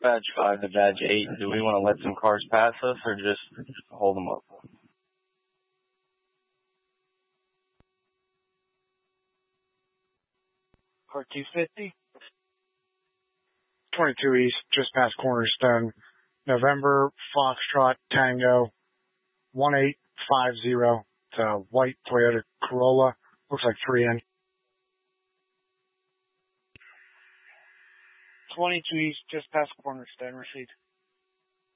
Badge 5 to badge 8, do we want to let some cars pass us or just hold them up? Car 250. 22 East, just past Cornerstone. November, Foxtrot, Tango, 1850. It's a white Toyota Corolla. Looks like 3N. 22 East, just past Cornerstone, received.